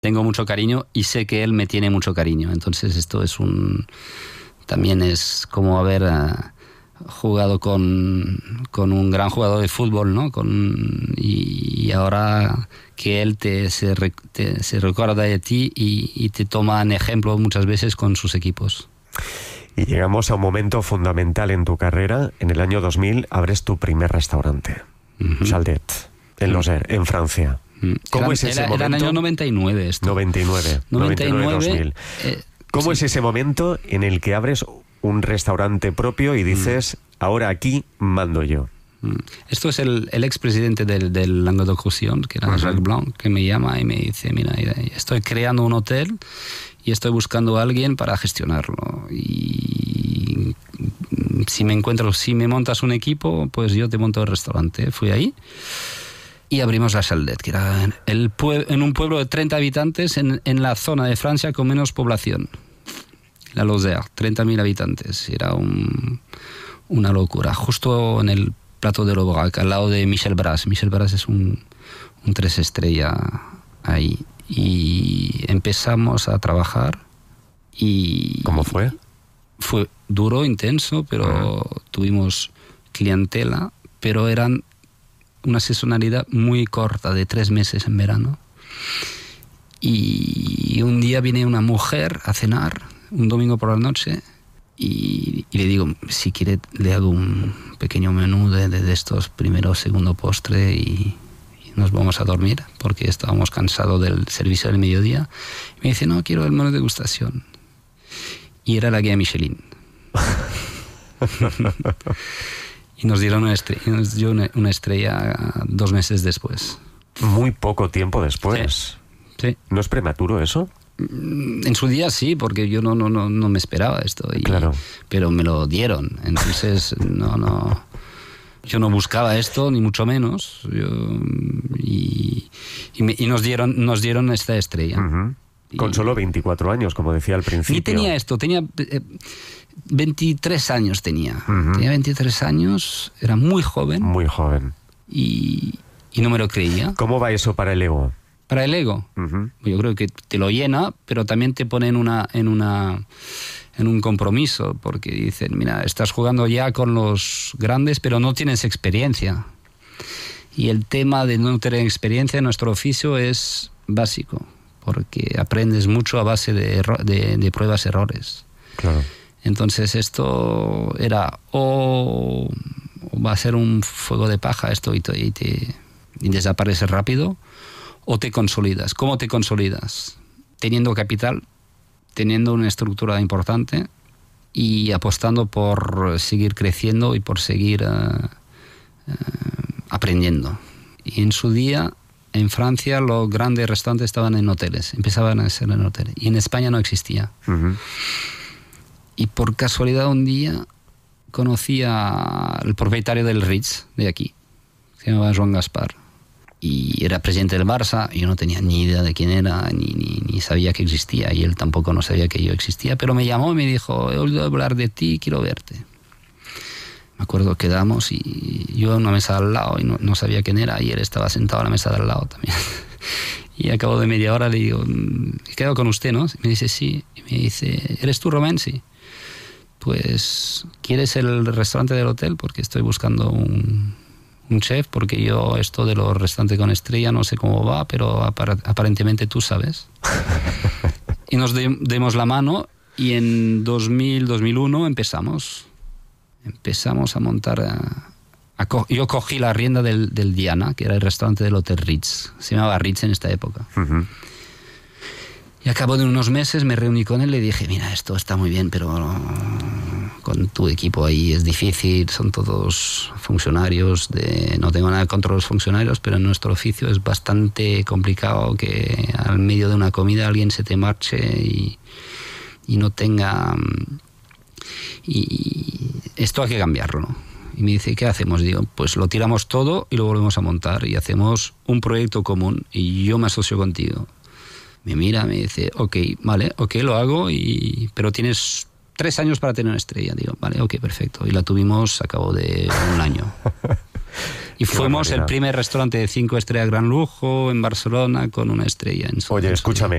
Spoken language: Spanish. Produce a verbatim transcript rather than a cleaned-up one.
tengo mucho cariño y sé que él me tiene mucho cariño. Entonces esto es un... También es como haber uh, jugado con, con un gran jugador de fútbol, ¿no? Con, y, y ahora que él te, se, te, se recuerda de ti y, y te toma en ejemplo muchas veces con sus equipos. Y llegamos a un momento fundamental en tu carrera. En el año dos mil abres tu primer restaurante, uh-huh. Chaldet, en Lozère, en Francia. Uh-huh. ¿Cómo era, es ese era, momento? Era el año noventa y nueve esto. noventa y nueve, noventa y nueve, dos mil. Eh, ¿Cómo sí. es ese momento en el que abres un restaurante propio y dices, uh-huh. ahora aquí mando yo? Esto es el, el expresidente del, del Languedoc-Roussillon, que era uh-huh. Jacques Blanc, que me llama y me dice, mira, estoy creando un hotel y estoy buscando a alguien para gestionarlo. Y si me encuentro, si me montas un equipo, pues yo te monto el restaurante. Fui ahí y abrimos la Chaldet, que era el pue- en un pueblo de treinta habitantes en, en la zona de Francia con menos población. La Lozère, treinta mil habitantes. Era un, una locura. Justo en el Plateau de l'Aubrac, al lado de Michel Bras. Michel Bras es un, un tres estrella ahí. Y empezamos a trabajar y... ¿Cómo fue? Fue duro, intenso, pero uh-huh. tuvimos clientela, pero eran una sazonalidad muy corta, de tres meses en verano. Y un día viene una mujer a cenar, un domingo por la noche, y, y le digo, si quiere le hago un pequeño menú de, de, de estos primero, segundo postre y... nos vamos a dormir porque estábamos cansados del servicio del mediodía. Y me dice, no, quiero el menú de degustación. Y era la guía Michelin. Y nos dieron una estrella, nos dio una, una estrella dos meses después. Muy poco tiempo después. Sí. Sí. ¿No es prematuro eso? En su día sí, porque yo no, no, no, no me esperaba esto. Y, claro. Pero me lo dieron. Entonces, no, no... Yo no buscaba esto, ni mucho menos. Yo, y y, me, y nos, dieron, nos dieron esta estrella. Uh-huh. Con y, solo veinticuatro años, como decía al principio. Ni tenía esto, tenía eh, veintitrés años tenía. Uh-huh. Tenía veintitrés años, era muy joven. Muy joven. Y, y no me lo creía. ¿Cómo va eso para el ego? Para el ego. Uh-huh. Yo creo que te lo llena, pero también te pone en una... En una en un compromiso, porque dicen, mira, estás jugando ya con los grandes, pero no tienes experiencia. Y el tema de no tener experiencia en nuestro oficio es básico, porque aprendes mucho a base de, erro- de, de pruebas, errores. Claro. Entonces esto era, o, o va a ser un fuego de paja esto y te, y te y desaparece rápido, o te consolidas. ¿Cómo te consolidas? Teniendo capital, teniendo una estructura importante y apostando por seguir creciendo y por seguir uh, uh, aprendiendo. Y en su día, en Francia, los grandes restaurantes estaban en hoteles, empezaban a ser en hoteles. Y en España no existía. Uh-huh. Y por casualidad un día conocí al propietario del Ritz de aquí, se llamaba Joan Gaspar. Y era presidente del Barça, y yo no tenía ni idea de quién era, ni, ni, ni sabía que existía, y él tampoco no sabía que yo existía, pero me llamó y me dijo, he oído hablar de ti, quiero verte. Me acuerdo que quedamos y yo en una mesa al lado, y no, no sabía quién era, y él estaba sentado en la mesa de al lado también. Y a cabo de media hora le digo, he quedado con usted, ¿no? Y me dice, sí. Y me dice, ¿eres tú, Romén? Sí. Pues, ¿quieres el restaurante del hotel? Porque estoy buscando un... un chef, porque yo esto de los restaurantes con estrella no sé cómo va, pero apar- aparentemente tú sabes. Y nos de- demos la mano y en dos mil, dos mil uno empezamos. Empezamos a montar... A, a co- yo cogí la rienda del, del Diana, que era el restaurante del Hotel Ritz. Se llamaba Ritz en esta época. Uh-huh. Y a cabo de unos meses me reuní con él y le dije, mira, esto está muy bien, pero con tu equipo ahí es difícil, son todos funcionarios, de, no tengo nada contra los funcionarios, pero en nuestro oficio es bastante complicado que al medio de una comida alguien se te marche y, y no tenga... Y esto hay que cambiarlo, ¿no? Y me dice, ¿qué hacemos? Digo, pues lo tiramos todo y lo volvemos a montar y hacemos un proyecto común y yo me asocio contigo. Me mira, me dice, ok, vale, ok, lo hago, y pero tienes tres años para tener una estrella. Digo, vale, ok, perfecto. Y la tuvimos a cabo de un año. Y fuimos barbaridad. el primer restaurante de cinco estrellas gran lujo en Barcelona con una estrella en su Oye, en su escúchame,